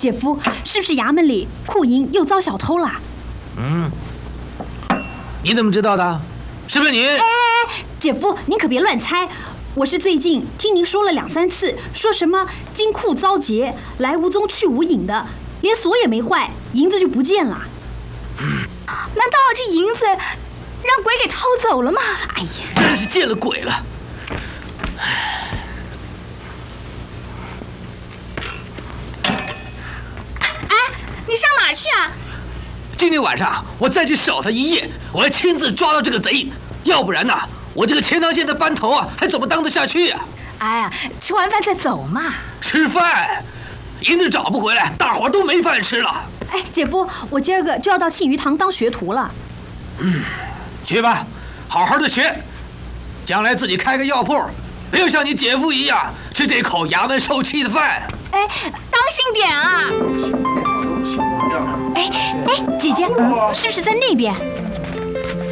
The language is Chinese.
姐夫，是不是衙门里库银又遭小偷了？ 你怎么知道的？是不是你？ 姐夫，您可别乱猜。我是最近听您说了2、3次，说什么金库遭劫，来无踪去无影的，连锁也没坏，银子就不见了。 难道这银子让鬼给偷走了吗？ 哎呀， 真是见了鬼了！ 你上哪儿去啊？ 今天晚上我再去守他一夜，我要亲自抓到这个贼，要不然呢，我这个钱塘县的班头啊，还怎么当得下去呀？ 哎呀，吃完饭再走嘛。 吃饭，银子找不回来，大伙都没饭吃了。 哎，姐夫，我今儿个就要到庆余堂当学徒了。 去吧，好好的学，将来自己开个药铺，不要像你姐夫一样吃这口衙门受气的饭。 哎，当心点啊！ 哎，姐姐，是不是在那边？